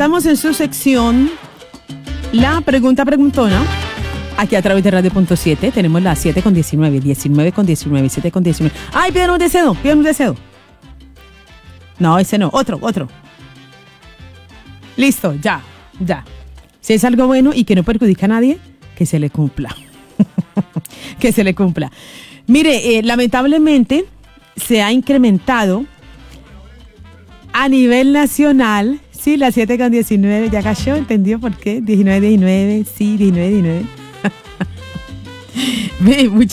estamos en su sección La Pregunta Preguntona. Aquí a través de Radio.7 tenemos las 7:19, 19:19, 7:19. ¡Ay, pidan un deseo! No, ese no, otro. Listo, ya. Si es algo bueno y que no perjudica a nadie, que se le cumpla. Que se le cumpla. Mire, lamentablemente se ha incrementado a nivel nacional. Sí, las 7:19 ya cayó, ¿entendió por qué? 19:19, sí, 19:19.